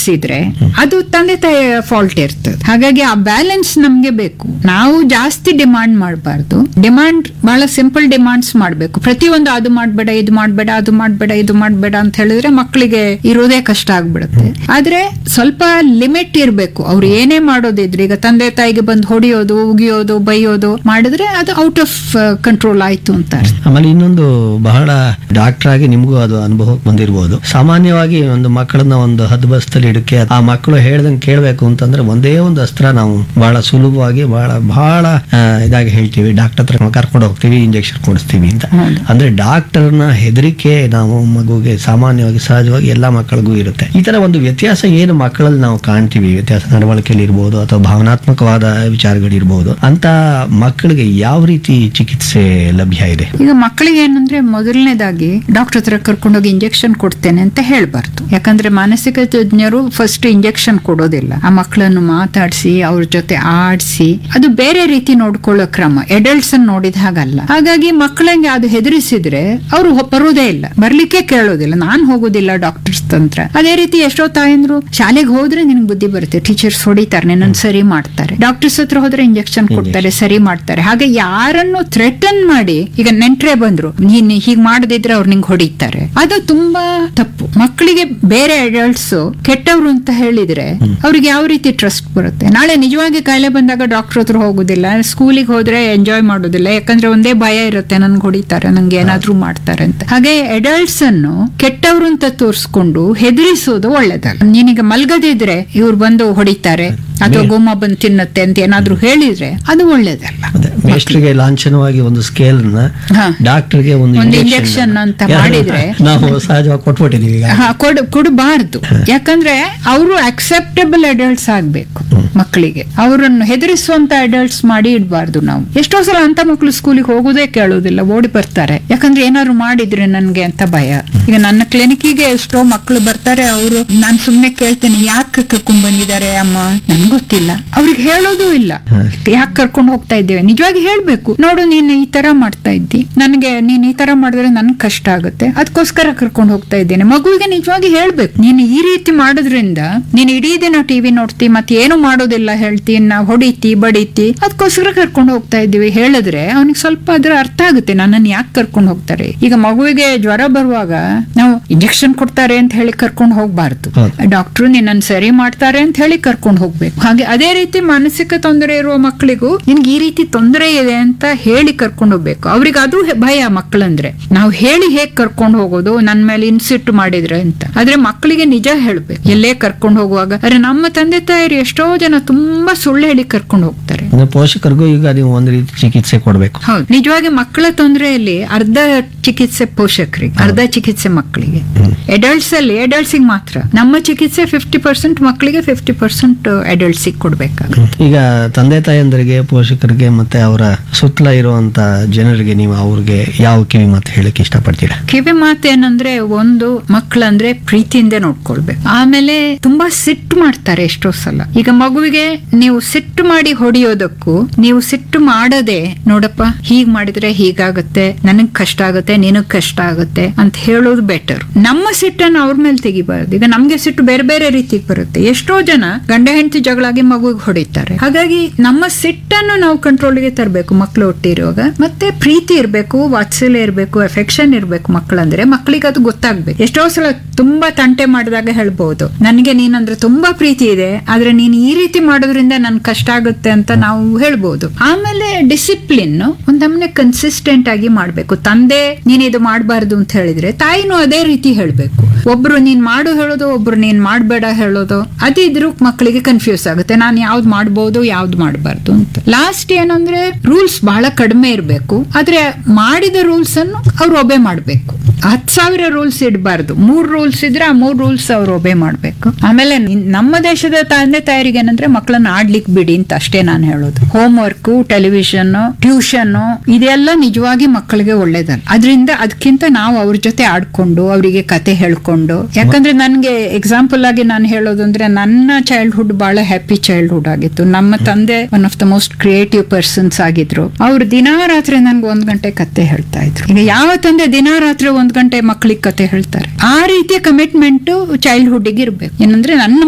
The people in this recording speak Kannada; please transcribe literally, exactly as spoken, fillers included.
ಇದ್ರೆ ಅದು ತಂದೆ ತಾಯಿಯ ಫಾಲ್ಟ್ ಇರ್ತದೆ. ಹಾಗಾಗಿ ಆ ಬ್ಯಾಲೆನ್ಸ್ ನಮ್ಗೆ ಬೇಕು. ನಾವು ಜಾಸ್ತಿ ಡಿಮಾಂಡ್ ಮಾಡಬಾರ್ದು. ಡಿಮಾಂಡ್ ಬಹಳ ಸಿಂಪಲ್ ಡಿಮಾಂಡ್ಸ್ ಮಾಡ್ಬೇಕು. ಪ್ರತಿಯೊಂದು ಅದು ಮಾಡ್ಬೇಡ, ಇದು ಮಾಡ್ಬೇಡ, ಅದು ಮಾಡ್ಬೇಡ, ಇದು ಮಾಡ್ಬೇಡ ಅಂತ ಹೇಳಿದ್ರೆ ಮಕ್ಕಳಿಗೆ ಇರೋದೇ ಕಷ್ಟ ಆಗ್ಬಿಡುತ್ತೆ. ಆದ್ರೆ ಸ್ವಲ್ಪ ಲಿಮಿಟ್ ಇರ್ಬೇಕು. ಅವ್ರು ಏನೇ ಮಾಡೋದಿದ್ರೆ, ಈಗ ತಂದೆ ತಾಯಿಗೆ ಬಂದು ಹೊಡಿಯೋದು, ಉಗಿಯೋದು, ಬೈಯೋದು ಮಾಡಿದ್ರೆ ಅದು ಔಟ್ ಆಫ್ ಕಂಟ್ರೋಲ್ ಆಯ್ತು ಅಂತ. ಆಮೇಲೆ ಇನ್ನೊಂದು ಬಹಳ ಡಾಕ್ಟರ್ ಆಗಿ ನಿಮಗೂ ಅದು ಅನುಭವ ಬಂದಿರಬಹುದು. ಸಾಮಾನ್ಯವಾಗಿ ಒಂದು ಮಕ್ಕಳನ್ನ ಒಂದು ಹದ್ಬಸ್ತಲ್ಲಿ ಇಡಕ್ಕೆ ಆ ಮಕ್ಕಳು ಹೇಳ್ದಂಗೆ ಕೇಳಬೇಕು ಅಂತಂದ್ರೆ ಒಂದೇ ಒಂದು ಅಸ್ತ್ರ ನಾವು ಬಹಳ ಸುಲಭವಾಗಿ ಬಹಳ ಬಹಳ ಇದಾಗಿ ಹೇಳ್ತೀವಿ, ಡಾಕ್ಟರ್ ಹತ್ರ ಕರ್ಕೊಂಡು ಹೋಗ್ತೀವಿ, ಇಂಜೆಕ್ಷನ್ ಕೊಡಿಸ್ತೀವಿ ಅಂತ. ಅಂದ್ರೆ ಡಾಕ್ಟರ್ನ ಹೆದರಿಕೆ ನಾವು ಮಗುಗೆ ಸಾಮಾನ್ಯವಾಗಿ ಸಹಜವಾಗಿ ಎಲ್ಲಾ ಮಕ್ಕಳಿಗೂ ಇರುತ್ತೆ. ಈ ತರ ಒಂದು ವ್ಯತ್ಯಾಸ ಏನು ಮಕ್ಕಳಲ್ಲಿ ನಾವು ಕಾಣ್ತೀವಿ, ವ್ಯತ್ಯಾಸ ನಡವಳಿಕೆಯಲ್ಲಿ ಇರ್ಬೋದು ಅಥವಾ ಭಾವನಾತ್ಮಕವಾದ ವಿಚಾರಗಳಿರ್ಬೋದು, ಅಂತ ಮಕ್ಕಳಿಗೆ ಯಾವ ರೀತಿ ಚಿಕಿತ್ಸೆ ಲಭ್ಯ ಇದೆ? ಈಗ ಮಕ್ಕಳಿಗೆ ಏನಂದ್ರೆ ಮೊದಲನೇದಾಗಿ ಡಾಕ್ಟರ್ ಹತ್ರ ಕರ್ಕೊಂಡೋಗಿ ಇಂಜೆಕ್ಷನ್ ಕೊಡ್ತೇನೆ ಅಂತ ಹೇಳ್ಬಾರ್ದು. ಯಾಕಂದ್ರೆ ಮಾನಸಿಕ ತಜ್ಞರು ಫಸ್ಟ್ ಇಂಜೆಕ್ಷನ್ ಕೊಡೋದಿಲ್ಲ. ಆ ಮಕ್ಕಳನ್ನು ಮಾತಾಡಿಸಿ ಅವ್ರ ಜೊತೆ ಆಡಿಸಿ ಅದು ಬೇರೆ ರೀತಿ ನೋಡ್ಕೊಳ್ಳೋ ಕ್ರಮ. ಅಡಲ್ಟ್ಸ್ ಅನ್ನು ನೋಡಿದ ಹಾಗಲ್ಲ. ಹಾಗಾಗಿ ಮಕ್ಕಳಿಗೆ ಅದು ಹೆದರಿಸಿದ್ರೆ ಅವರು ಬರೋದೇ ಇಲ್ಲ, ಬರ್ಲಿಕ್ಕೆ ಕೇಳೋದಿಲ್ಲ. ನಾನ್ ಹೋಗೋದಿಲ್ಲ ಡಾಕ್ಟರ್ಸ್ ತಂತ್ರ. ಅದೇ ರೀತಿ ಎಷ್ಟೋ ತಾಯಂದ್ರು ಶಾಲೆಗೆ ಹೋದ್ರೆ ನಿನ್ಗೆ ಬುದ್ಧಿ ಬರುತ್ತೆ, ಟೀಚರ್ಸ್ ಹೊಡಿತಾರೆ, ನನ್ನ ಸರಿ ಮಾಡ್ತಾರೆ. ಡಾಕ್ಟರ್ಸ್ ಹತ್ರ ಹೋದ್ರೆ ಇಂಜೆಕ್ಷನ್ ಕೊಡ್ತಾರೆ, ಸರಿ ಮಾಡ್ತಾರೆ. ಹಾಗೆ ಯಾರನ್ನು ಥ್ರೆಟನ್ ಮಾಡಿ, ಈಗ ನೆಂಟ್ರೆ ಬಂದ್ರು ನೀನ್ ಹೀಗ್ ಮಾಡದಿದ್ರೆ ಅವ್ರು ನಿಂಗೆ ಹೊಡಿತಾರೆ, ಅದು ತುಂಬಾ ತಪ್ಪು. ಮಕ್ಕಳಿಗೆ ಬೇರೆ ಅಡಲ್ಟ್ಸ್ ಕೆಟ್ಟವ್ರು ಅಂತ ಹೇಳಿದ್ರೆ ಅವ್ರಿಗೆ ಯಾವ ರೀತಿ ಟ್ರಸ್ಟ್ ಬರುತ್ತೆ? ನಾಳೆ ನಿಜವಾಗಿ ಕಾಯಿಲೆ ಬಂದಾಗ ಡಾಕ್ಟರ್ ಹತ್ರ ಹೋಗುದಿಲ್ಲ, ಸ್ಕೂಲಿಗೆ ಹೋದ್ರೆ ಎಂಜಾಯ್ ಮಾಡೋದಿಲ್ಲ. ಯಾಕಂದ್ರೆ ಒಂದೇ ಭಯ ಇರುತ್ತೆ, ನನ್ಗೆ ಹೊಡಿತಾರೆ, ನಂಗೆ ಏನಾದ್ರೂ ಮಾಡ್ತಾರೆ ಅಂತ. ಹಾಗೆ ಅಡಲ್ಟ್ಸ್ ಅನ್ನು ಕೆಟ್ಟವ್ರು ಅಂತ ತೋರಿಸ್ಕೊಂಡು ಹೆದರಿಸೋದು ಒಳ್ಳೇದಲ್ಲ. ನೀನೀಗ ಮಲ್ಗದಿದ್ರೆ ಇವ್ರು ಬಂದು ಹೊಡಿತಾರೆ ಅಥವಾ ಗೋಮ ಬಂದು ತಿನ್ನುತ್ತೆ ಅಂತ ಏನಾದ್ರೂ ಹೇಳಿದ್ರೆ ಅದು ಒಳ್ಳೇದಲ್ಲ. ಮೇಸ್ಟ್ರಿಗೆ ಲಾಂಛನವಾಗಿ ಒಂದು ಸ್ಕೇಲ್ ಡಾಕ್ಟರ್ಗೆ ಒಂದು ಇಂಜೆಕ್ಷನ್ ಅಂತ ಮಾಡಿದ್ರೆ ನಾವು ಸಹಜವಾಗಿ ಕೊಟ್ಬಿಟ್ಟಿದೀವಿ. ಕೊಡಬಾರ್ದು. ಯಾಕಂದ್ರೆ ಅವರು ಅಕ್ಸೆಪ್ಟಬಲ್ ಅಡಲ್ಟ್ಸ್ ಆಗ್ಬೇಕು ಮಕ್ಕಳಿಗೆ. ಅವರನ್ನು ಹೆದರಿಸುವಂತ ಅಡಲ್ಟ್ಸ್ ಮಾಡಿ ಇಡಬಾರ್ದು ನಾವು. ಎಷ್ಟೋ ಸಲ ಅಂತ ಮಕ್ಕಳು ಸ್ಕೂಲಿಗೆ ಹೋಗೋದೇ ಕೇಳೋದಿಲ್ಲ, ಓಡಿ ಬರ್ತಾರೆ. ಯಾಕಂದ್ರೆ ಏನಾದ್ರು ಮಾಡಿದ್ರೆ ನನ್ಗೆ ಅಂತ ಭಯ. ಈಗ ನನ್ನ ಕ್ಲಿನಿಕ್ಗೆ ಎಷ್ಟೋ ಮಕ್ಕಳು ಬರ್ತಾರೆ, ಅವರು ನಾನ್ ಸುಮ್ನೆ ಕೇಳ್ತೇನೆ ಯಾಕೆ ಕರ್ಕೊಂಡ್ ಬಂದಿದ್ದಾರೆ ಅಮ್ಮ, ನನ್ಗೆ ಗೊತ್ತಿಲ್ಲ. ಅವ್ರಿಗೆ ಹೇಳೋದು ಇಲ್ಲ ಯಾಕೆ ಕರ್ಕೊಂಡು ಹೋಗ್ತಾ ಇದ್ದೇವೆ. ನಿಜವಾಗಿ ಹೇಳ್ಬೇಕು, ನೋಡು ನೀನ್ ಈ ತರ ಮಾಡ್ತಾ ಇದ್ದಿ, ನನ್ಗೆ ನೀನ್ ಈ ತರ ಮಾಡಿದ್ರೆ ನನ್ಗೆ ಕಷ್ಟ ಆಗುತ್ತೆ, ಅದಕ್ಕೋಸ್ಕರ ಕರ್ಕೊಂಡು ಹೋಗ್ತಾ ಇದ್ದೇನೆ. ಮಗುವಿಗೆ ನಿಜವಾಗಿ ಹೇಳ್ಬೇಕು, ನೀನ್ ಈ ರೀತಿ ಮಾಡೋದ್ರಿಂದ ನೀನ್ ಇಡೀ ದಿನ ಟಿವಿ ನೋಡ್ತಿ, ಮತ್ತೆ ಏನು ಮಾಡೋದಿಲ್ಲ ಹೇಳ್ತಿ, ನಾವ್ ಹೊಡಿತಿ ಬಡಿತಿ, ಅದಕ್ಕೋಸ್ಕರ ಕರ್ಕೊಂಡು ಹೋಗ್ತಾ ಇದ್ದೀವಿ ಹೇಳಿದ್ರೆ ಅವನಿಗೆ ಸ್ವಲ್ಪ ಅದ್ರ ಅರ್ಥ ಆಗುತ್ತೆ, ನನ್ನನ್ನು ಯಾಕೆ ಕರ್ಕೊಂಡು ಹೋಗ್ತಾರೆ. ಈಗ ಮಗುವಿಗೆ ಜ್ವರ ಬರುವಾಗ ನಾವು ಇಂಜೆಕ್ಷನ್ ಕೊಡ್ತಾರೆ ಅಂತ ಹೇಳಿ ಕರ್ಕೊಂಡು ಹೋಗ್ಬಾರ್ದು. ಡಾಕ್ಟ್ರು ನಿನ್ನನ್ನು ಸರಿ ಮಾಡ್ತಾರೆ ಅಂತ ಹೇಳಿ ಕರ್ಕೊಂಡು ಹೋಗ್ಬೇಕು. ಹಾಗೆ ಅದೇ ರೀತಿ ಮಾನಸಿಕ ತೊಂದರೆ ಇರುವ ಮಕ್ಕಳಿಗೂ ನಿನ್ಗೆ ಈ ರೀತಿ ತೊಂದರೆ ಇದೆ ಅಂತ ಹೇಳಿ ಕರ್ಕೊಂಡು ಹೋಗ್ಬೇಕು. ಅವ್ರಿಗೆ ಅದು ಭಯ ಮಕ್ಕಳಂದ್ರೆ. ನಾವು ಹೇಳಿ ಹೇಗ್ ಕರ್ಕೊಂಡು ಹೋಗೋದು, ನನ್ ಮೇಲೆ ಇನ್ಸಿಟ್ ಮಾಡಿದ್ರೆ ಅಂತ. ಆದ್ರೆ ಮಕ್ಕಳಿಗೆ ನಿಜ ಹೇಳ್ಬೇಕು ಎಲ್ಲೇ ಕರ್ಕೊಂಡು ಹೋಗುವಾಗ. ಅರೆ ನಮ್ಮ ತಂದೆ ತಾಯಿರು ಎಷ್ಟೋ ಜನ ತುಂಬಾ ಸುಳ್ಳು ಹೇಳಿ ಕರ್ಕೊಂಡು ಹೋಗ್ತಾರೆ. ಪೋಷಕರಿಗೂ ಈಗ ನೀವು ಒಂದು ರೀತಿ ಚಿಕಿತ್ಸೆ ಕೊಡ್ಬೇಕು. ಹೌದು, ನಿಜವಾಗಿ ಮಕ್ಕಳ ತೊಂದರೆಯಲ್ಲಿ ಅರ್ಧ ಚಿಕಿತ್ಸೆ ಪೋಷಕರಿಗೆ, ಅರ್ಧ ಚಿಕಿತ್ಸೆ ಮಕ್ಕಳಿಗೆ. ಅಡಲ್ಟ್ಸ್ ಅಲ್ಲಿ ಅಡಲ್ಟ್ಸ್ ಮಾತ್ರ ನಮ್ಮ ಚಿಕಿತ್ಸೆ ಫಿಫ್ಟಿ ಪರ್ಸೆಂಟ್ ಮಕ್ಕಳಿಗೆ, ಫಿಫ್ಟಿ ಪರ್ಸೆಂಟ್ ಅಡಲ್ಟ್ಸ್ ಕೊಡ್ಬೇಕಾಗುತ್ತೆ. ಈಗ ತಂದೆ ತಾಯಂದರಿಗೆ, ಪೋಷಕರಿಗೆ ಮತ್ತೆ ಅವರ ಸುತ್ತಲ ಇರುವಂತ ಜನರಿಗೆ ನೀವು ಅವ್ರಿಗೆ ಯಾವ ಕಿವಿ ಮಾತು ಹೇಳಕ್ ಇಷ್ಟಪಡ್ತೀರಾ? ಕಿವಿ ಮಾತು ಏನಂದ್ರೆ, ಒಂದು ಮಕ್ಕಳಂದ್ರೆ ಪ್ರೀತಿಯಿಂದ ನೋಡ್ಕೊಳ್ಬೇಕು. ಆಮೇಲೆ ತುಂಬಾ ಸಿಟ್ಟು ಮಾಡ್ತಾರೆ ಎಷ್ಟೋ ಸಲ. ಈಗ ಮಗುವಿಗೆ ನೀವು ಸಿಟ್ಟು ಮಾಡಿ ಹೊಡಿಯೋದಕ್ಕೂ ನೀವು ಸಿಟ್ಟು ಮಾಡದೆ, ನೋಡಪ್ಪ ಹೀಗ್ ಮಾಡಿದ್ರೆ ಹೀಗಾಗತ್ತೆ, ನನಗ್ ಕಷ್ಟ ಆಗುತ್ತೆ, ನಿನಗ್ ಕಷ್ಟ ಆಗುತ್ತೆ ಅಂತ ಹೇಳೋದು ಬೆಟರ್. ನಮ್ಮ ಸಿಟ್ಟನ್ನು ಅವ್ರ ಮೇಲೆ ತೆಗಿಬಾರ್ದು. ಈಗ ನಮ್ಗೆ ಸಿಟ್ಟು ಬೇರೆ ಬೇರೆ ರೀತಿಗೆ ಬರುತ್ತೆ. ಎಷ್ಟೋ ಜನ ಗಂಡ ಹೆಂಡತಿ ಜಗಳಾಗಿ ಮಗುವಿಗೆ ಹೊಡಿತಾರೆ. ಹಾಗಾಗಿ ನಮ್ಮ ಸಿಟ್ಟನ್ನು ನಾವು ಕಂಟ್ರೋಲ್ಗೆ ತರಬೇಕು ಮಕ್ಕಳು ಒಟ್ಟಿರುವಾಗ. ಮತ್ತೆ ಪ್ರೀತಿ ಇರ್ಬೇಕು, ವಾತ್ಸಲ್ಯ ಇರ್ಬೇಕು, ಎಫೆಕ್ಷನ್ ಇರ್ಬೇಕು ಮಕ್ಕಳಂದ್ರೆ. ಮಕ್ಕಳಿಗೆ ಅದು ಗೊತ್ತಾಗ್ಬೇಕು. ಎಷ್ಟೋ ಸಲ ತುಂಬಾ ತಂಟೆ ಮಾಡಿದಾಗ ಹೇಳ್ಬಹುದು, ನನಗೆ ನೀನಂದ್ರೆ ತುಂಬಾ ಪ್ರೀತಿ ಇದೆ, ಆದ್ರೆ ನೀನ್ ಈ ರೀತಿ ಮಾಡೋದ್ರಿಂದ ನನ್ ಕಷ್ಟ ಆಗುತ್ತೆ ಅಂತ ನಾವು ಹೇಳ್ಬಹುದು. ಆಮೇಲೆ ಡಿಸಿಪ್ಲಿನ್ ಒಂದಮ್ಮನೆ ಕನ್ಸಿಸ್ಟೆಂಟ್ ಆಗಿ ಮಾಡ್ಬೇಕು. ತಂದೆ ನೀನ್ ಇದು ಮಾಡಬಾರ್ದು ಅಂತ ಹೇಳಿದ್ರೆ ತಾಯಿನೂ ಅದೇ ರೀತಿ ಹೇಳ್ಬೇಕು. ಒಬ್ರು ನೀನ್ ಮಾಡು ಹೇಳೋದು, ಒಬ್ರು ನೀನ್ ಮಾಡ್ಬೇಡ ಹೇಳೋದು, ಅದಿದ್ರು ಮಕ್ಕಳಿಗೆ ಕನ್ಫ್ಯೂಸ್ ಆಗುತ್ತೆ, ನಾನ್ ಯಾವ್ದು ಮಾಡ್ಬೋದು ಯಾವ್ದು ಮಾಡಬಾರ್ದು ಅಂತ. ಲಾಸ್ಟ್ ಏನಂದ್ರೆ ರೂಲ್ಸ್ ಬಹಳ ಕಡಿಮೆ ಇರ್ಬೇಕು, ಆದ್ರೆ ಮಾಡಿದ ರೂಲ್ಸ್ ಅನ್ನು ಅವ್ರು ಒಬೆ ಮಾಡ್ಬೇಕು. ಹತ್ ಸಾವಿರ ರೂಲ್ಸ್ ಇಡಬಾರ್ದು, ಮೂರ್ ರೂಲ್ಸ್ ಇದ್ರೆ ಆ ಮೂರ್ ರೂಲ್ಸ್ ಅವ್ರು ಒಬೆ ಮಾಡ್ಬೇಕು. ಆಮೇಲೆ ನಮ್ಮ ದೇಶದ ತಂದೆ ತಾಯರಿಗೆ ಏನಂದ್ರೆ ಮಕ್ಕಳನ್ನ ಆಡ್ಲಿಕ್ಕೆ ಬಿಡಿ ಅಂತ ಅಷ್ಟೇ ನಾನು ಹೇಳೋದು. ಹೋಮ್ ವರ್ಕ್, ಟೆಲಿವಿಷನ್, ಟ್ಯೂಷನ್ ಇದೆಲ್ಲ ನಿಜವಾಗಿ ಮಕ್ಕಳಿಗೆ ಒಳ್ಳೇದಲ್ಲ. ಅದರಿಂದ ಅದಕ್ಕಿಂತ ನಾವು ಅವ್ರ ಜೊತೆ ಆಡ್ಕೊಂಡು ಅವರಿಗೆ ಕತೆ ಹೇಳ್ಕೊಂಡು, ಯಾಕಂದ್ರೆ ನನ್ಗೆ ಎಕ್ಸಾಂಪಲ್ ಆಗಿ ನಾನು ಹೇಳೋದು ಅಂದ್ರೆ ನನ್ನ ಚೈಲ್ಡ್ಹುಡ್ ಬಹಳ ಹ್ಯಾಪಿ ಚೈಲ್ಡ್ಹುಡ್ ಆಗಿತ್ತು. ನಮ್ಮ ತಂದೆ one of the most creative persons ಆಗಿದ್ರು. ಅವ್ರು ದಿನಾ ರಾತ್ರಿ ನನ್ಗೆ ಒಂದ್ ಗಂಟೆ ಕತೆ ಹೇಳ್ತಾ ಇದ್ರು. ಈಗ ಯಾವ ತಂದೆ ದಿನಾ ರಾತ್ರಿ ಒಂದ್ ಗಂಟೆ ಮಕ್ಕಳಿಗೆ ಕತೆ ಹೇಳ್ತಾರೆ? ಆ ರೀತಿಯ ಕಮಿಟ್ಮೆಂಟ್ ಚೈಲ್ಡ್ಹುಡ್ ಗೆ ಇರ್ಬೇಕು. ಏನಂದ್ರೆ ನನ್ನ